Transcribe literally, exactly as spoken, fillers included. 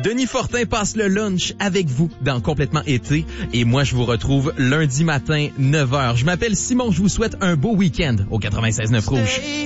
Denis Fortin passe le lunch avec vous dans Complètement été et moi je vous retrouve lundi matin neuf heures. Je m'appelle Simon, je vous souhaite un beau week-end au quatre-vingt-seize neuf Rouge.